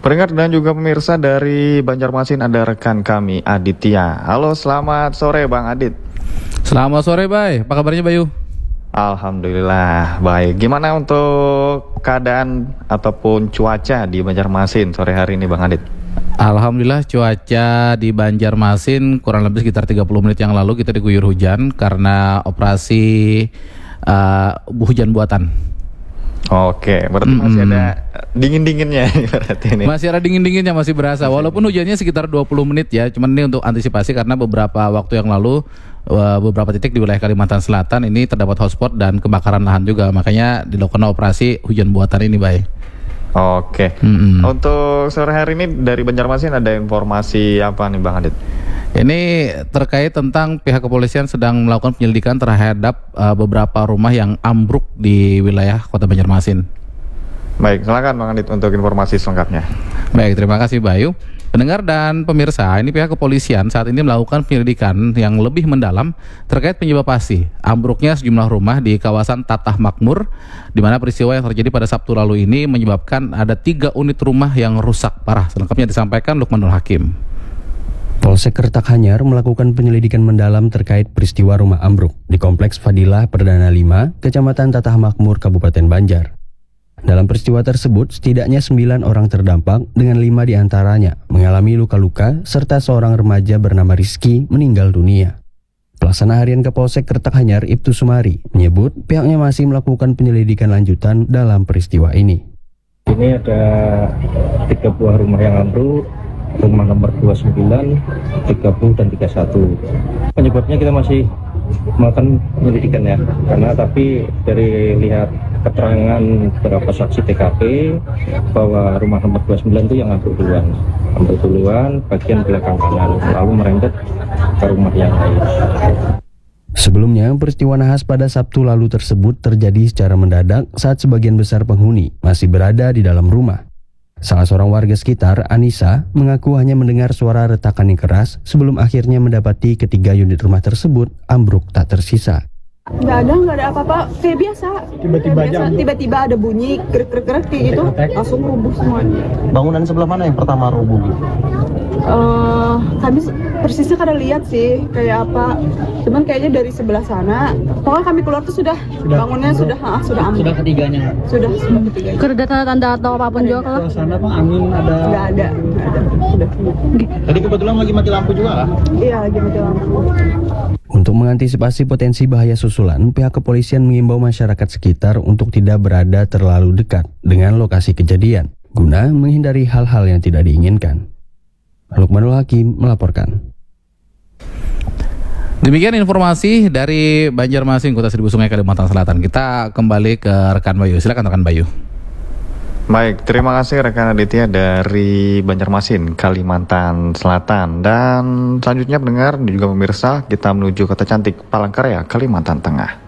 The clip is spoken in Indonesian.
Pendengar dan juga pemirsa dari Banjarmasin ada rekan kami Aditya. Halo, selamat sore Bang Adit. Selamat sore, Bay. Apa kabarnya, Bayu? Alhamdulillah baik. Gimana untuk keadaan ataupun cuaca di Banjarmasin sore hari ini Bang Adit? Alhamdulillah cuaca di Banjarmasin kurang lebih sekitar 30 menit yang lalu kita diguyur hujan karena operasi hujan buatan. Oke, berarti masih ada dingin-dinginnya berarti ini. Masih ada dingin-dinginnya, masih berasa. Walaupun hujannya sekitar 20 menit ya. Cuman ini untuk antisipasi karena beberapa waktu yang lalu beberapa titik di wilayah Kalimantan Selatan ini terdapat hotspot dan kebakaran lahan juga. Makanya dilakukan operasi hujan buatan ini, Bay. Oke. Untuk sore hari ini dari Banjarmasin ada informasi apa nih Bang Adit? Ini terkait tentang pihak kepolisian sedang melakukan penyelidikan terhadap beberapa rumah yang ambruk di wilayah Kota Banjarmasin. Baik, silakan Bang Adit untuk informasi selengkapnya. Baik, terima kasih Bayu. Pendengar dan pemirsa, ini pihak kepolisian saat ini melakukan penyelidikan yang lebih mendalam terkait penyebab pasti ambruknya sejumlah rumah di kawasan Tatah Makmur, di mana peristiwa yang terjadi pada Sabtu lalu ini menyebabkan ada 3 unit rumah yang rusak parah. Selengkapnya disampaikan Lukmanul Hakim. Polsek Kertakhanyar melakukan penyelidikan mendalam terkait peristiwa rumah ambruk di Kompleks Fadilah Perdana 5, Kecamatan Tatah Makmur, Kabupaten Banjar. Dalam peristiwa tersebut, setidaknya 9 orang terdampak dengan 5 diantaranya mengalami luka-luka serta seorang remaja bernama Rizky meninggal dunia. Pelaksana harian Kapolsek Kertakhanyar Ibtu Sumari menyebut pihaknya masih melakukan penyelidikan lanjutan dalam peristiwa ini. Ini ada 3 buah rumah yang ambruk, rumah nomor 29, 30 dan 31. Penyebabnya kita masih melakukan penyelidikan ya, karena tapi dari lihat keterangan beberapa saksi TKP bahwa rumah nomor 29 itu yang ambruk duluan bagian belakang kanan, lalu merembet ke rumah yang lain. Sebelumnya, peristiwa nahas pada Sabtu lalu tersebut terjadi secara mendadak saat sebagian besar penghuni masih berada di dalam rumah. Salah seorang warga sekitar, Anissa, mengaku hanya mendengar suara retakan yang keras sebelum akhirnya mendapati ketiga unit rumah tersebut ambruk tak tersisa. Nggak ada apa-apa, kayak biasa. Tiba-tiba ada bunyi krek-krek kayak gitu, langsung rubuh semuanya. Bangunan sebelah mana yang pertama rubuh? Kami persisnya kada lihat sih kayak apa, cuman kayaknya dari sebelah sana. Pokoknya kami keluar tuh sudah bangunnya sudah ambruk. Sudah ketiganya. Sudah ketiganya. Ada tanda-tanda atau apapun juga kalau Sana Bang, angin ada. Nggak ada. Sudah. Tadi kebetulan lagi mati lampu juga lah. Iya, lagi mati lampu. Untuk mengantisipasi potensi bahaya susulan, pihak kepolisian mengimbau masyarakat sekitar untuk tidak berada terlalu dekat dengan lokasi kejadian, guna menghindari hal-hal yang tidak diinginkan. Lukmanul Hakim melaporkan. Demikian informasi dari Banjarmasin, Kota Seribu Sungai, Kalimantan Selatan. Kita kembali ke rekan Bayu. Silakan rekan Bayu. Baik, terima kasih rekan Aditya dari Banjarmasin, Kalimantan Selatan. Dan selanjutnya pendengar dan juga pemirsa, kita menuju kota cantik Palangkaraya, Kalimantan Tengah.